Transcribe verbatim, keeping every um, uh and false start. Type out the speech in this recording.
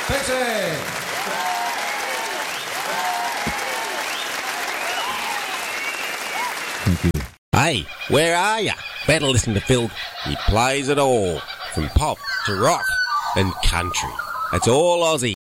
Thanks, Ed. Thank you. Hey, where are ya? Better listen to Phil. He plays it all, from pop to rock and country. It's all Aussie.